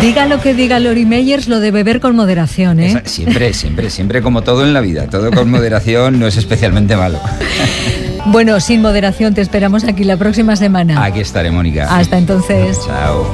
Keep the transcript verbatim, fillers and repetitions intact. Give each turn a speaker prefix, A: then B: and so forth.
A: Diga lo que diga Lori Meyers, lo de beber con moderación, ¿eh?
B: Esa, siempre, siempre, siempre, como todo en la vida. Todo con moderación no es especialmente malo.
A: Bueno, sin moderación, te esperamos aquí la próxima semana.
B: Aquí estaré, Mónica.
A: Hasta entonces.
B: Chao.